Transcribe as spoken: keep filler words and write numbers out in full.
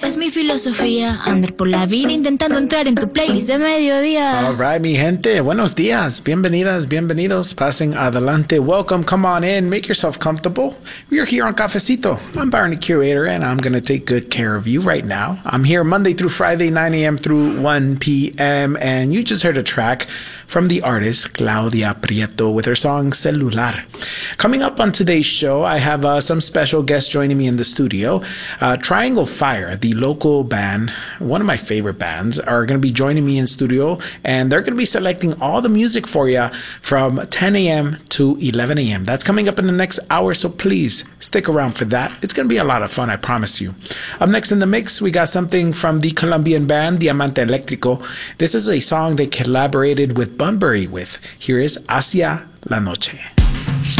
Es mi filosofía, andar por la vida intentando entrar en tu playlist de mediodía. All right, mi gente. Buenos días. Bienvenidas, bienvenidos. Pasen adelante. Welcome. Come on in. Make yourself comfortable. We are here on Cafecito. I'm Byron, the curator, and I'm going to take good care of you right now. I'm here Monday through Friday, nine a.m. through one p.m., and you just heard a track from the artist Claudia Prieto with her song Celular. Coming up on today's show, I have uh, some special guests joining me in the studio. Uh, Triangle Fire, the local band, one of my favorite bands, are going to be joining me in studio, and they're going to be selecting all the music for you from ten a.m. to eleven a.m. That's coming up in the next hour, so please stick around for that. It's going to be a lot of fun, I promise you. Up next in the mix, we got something from the Colombian band Diamante Eléctrico. This is a song they collaborated with Bunbury with. Here is Hacia la Noche.